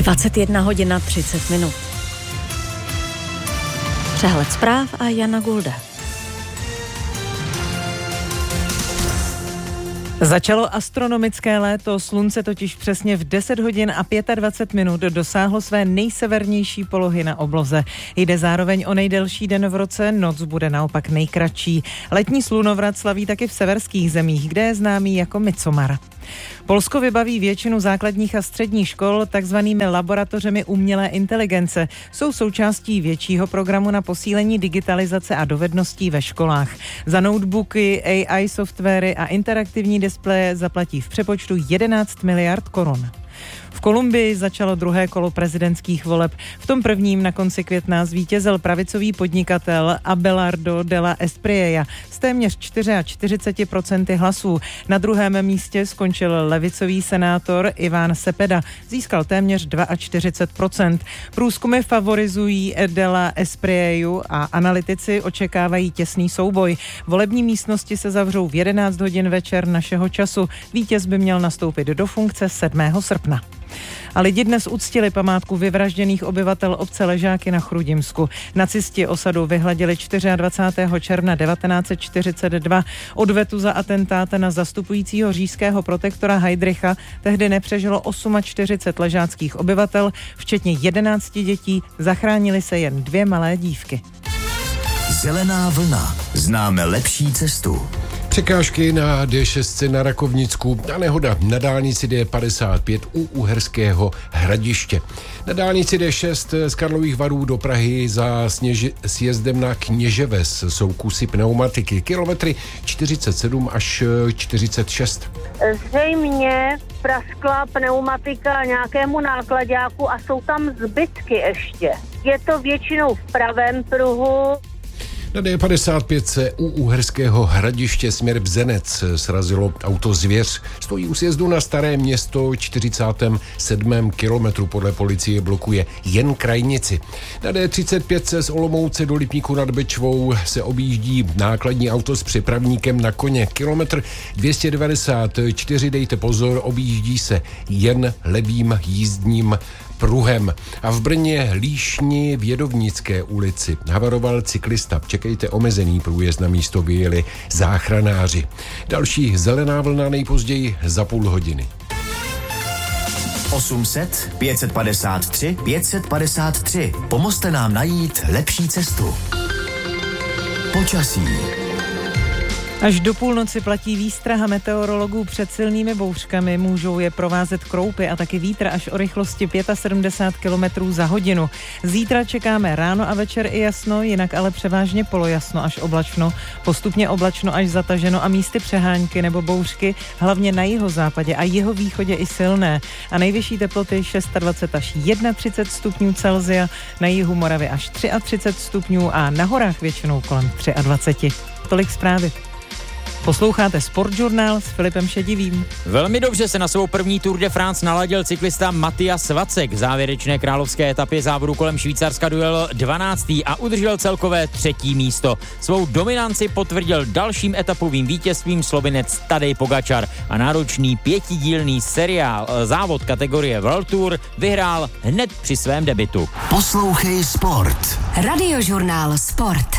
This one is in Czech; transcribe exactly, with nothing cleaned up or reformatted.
dvacet jedna hodin třicet minut. Přehled zpráv a Jana Gulda. Začalo astronomické léto, slunce totiž přesně v deset hodin a dvacet pět minut dosáhlo své nejsevernější polohy na obloze. Jde zároveň o nejdelší den v roce, noc bude naopak nejkratší. Letní slunovrat slaví taky v severských zemích, kde je známý jako Midsommar. Polsko vybaví většinu základních a středních škol takzvanými laboratořemi umělé inteligence. Jsou součástí většího programu na posílení digitalizace a dovedností ve školách. Za notebooky, A I softwary a interaktivní displeje zaplatí v přepočtu jedenáct miliard korun. V Kolumbii začalo druhé kolo prezidentských voleb. V tom prvním na konci května zvítězil pravicový podnikatel Abelardo de la Espriella s téměř čtyřicet čtyři procent hlasů. Na druhém místě skončil levicový senátor Iván Cepeda. Získal téměř čtyřicet dva procent. Průzkumy favorizují de la Espriellu a analytici očekávají těsný souboj. Volební místnosti se zavřou v jedenáct hodin večer našeho času. Vítěz by měl nastoupit do funkce sedmého srpna. A lidi dnes uctili památku vyvražděných obyvatel obce Ležáky na Chrudimsku. Nacisti osadu vyhladili dvacátého čtvrtého června devatenáct set čtyřicet dva. Odvetu za atentát na zastupujícího říšského protektora Heydricha tehdy nepřežilo čtyřicet osm ležáckých obyvatel, včetně jedenácti dětí, zachránili se jen dvě malé dívky. Zelená vlna. Známe lepší cestu. Překážky na D šest na Rakovnicku a nehoda na dálnici D padesát pět u Uherského Hradiště. Na dálnici D šest z Karlových Varů do Prahy za sněži, sjezdem na Kněževes jsou kusy pneumatiky. Kilometry čtyřicet sedm až čtyřicet šest. Zřejmě praskla pneumatika nějakému nákladáku a jsou tam zbytky ještě. Je to většinou v pravém pruhu. Na D padesát pět se u Uherského Hradiště směr Bzenec srazilo auto Zvěř. Stojí u sjezdu na Staré Město, čtyřicátém sedmém kilometru podle policie blokuje jen krajnici. Na D třicet pět se z Olomouce do Lipníku nad Bečvou se objíždí nákladní auto s přepravníkem na koně. Kilometr dvě stě devadesát čtyři, dejte pozor, objíždí se jen levým jízdním pruhem. A v Brně Líšni v Jedovnické ulici havaroval cyklista. Čekejte, omezený průjezd, na místo vyjeli záchranáři. Další zelená vlna nejpozději za půl hodiny. osm set, pět set padesát tři, pět set padesát tři. Pomozte nám najít lepší cestu. Počasí. Až do půlnoci platí výstraha meteorologů před silnými bouřkami, můžou je provázet kroupy a taky vítr až o rychlosti sedmdesát pět kilometrů za hodinu. Zítra čekáme ráno a večer i jasno, jinak ale převážně polojasno až oblačno, postupně oblačno až zataženo a místy přehánky nebo bouřky, hlavně na jihozápadě a jihovýchodě i silné. A nejvyšší teploty dvacet šest až třicet jedna stupňů Celsia, na jihu Moravy až třicet tři stupňů a na horách většinou kolem dvacet tři. Tolik zprávy. Posloucháte Sportžurnál s Filipem Šedivým. Velmi dobře se na svou první Tour de France naladil cyklista Matthias Vacek. V závěrečné královské etapě závodu kolem Švýcarska dojel dvanáctý a udržel celkové třetí místo. Svou dominanci potvrdil dalším etapovým vítězstvím Slovinec Tadej Pogačar a náročný pětidílný seriál závod kategorie World Tour vyhrál hned při svém debutu. Poslouchej Sport. Radiožurnál Sport.